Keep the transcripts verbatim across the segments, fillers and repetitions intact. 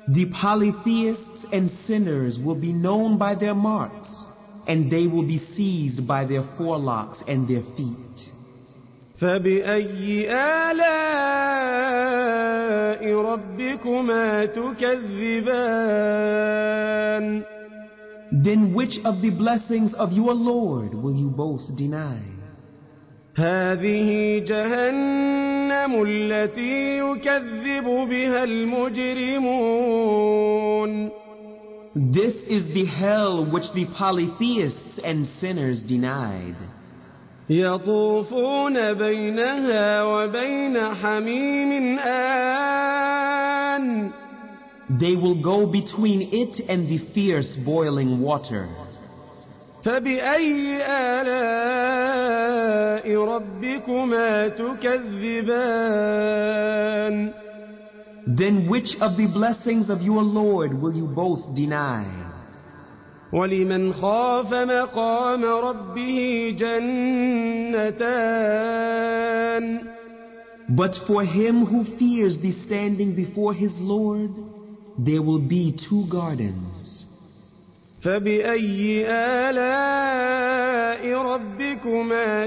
The polytheists and sinners will be known by their marks, and they will be seized by their forelocks and their feet. فبأي آلاء ربكما تكذبان Then which of the blessings of your Lord will you both deny? هذه جهنم التي يكذب بها المجرمون This is the hell which the polytheists and sinners denied. يطوفون بينها وبين حميم آن They will go between it and the fierce boiling water. فبأي آلاء ربكما تكذبان Then which of the blessings of your Lord will you both deny? ولمن خاف مقام ربه جنتان But for him who fears the standing before his Lord, there will be two gardens. فبأي آلاء ربكما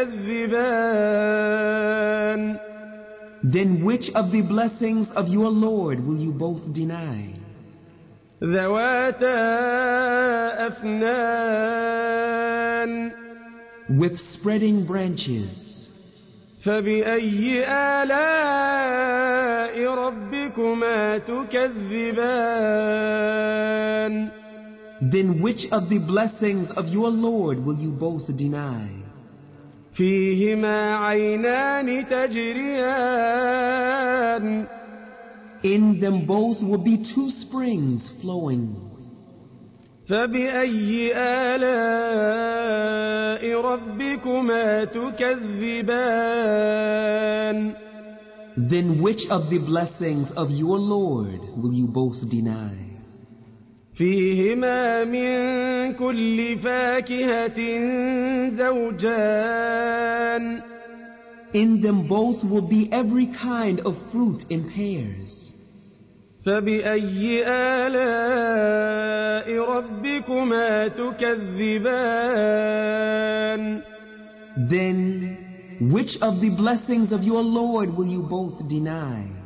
تكذبان Then which of the blessings of your Lord will you both deny? ذواتا أفنان With spreading branches. فبأي آلاء ربكما تكذبان Then which of the blessings of your Lord will you both deny? فيهما عينان تجريان In them both will be two springs flowing. فبأي آلاء ربكما تكذبان Then which of the blessings of your Lord will you both deny? فيهما من كل فاكهة زوجان In them both will be every kind of fruit in pairs. فبأي آلاء ربكما تكذبان Then which of the blessings of your Lord will you both deny?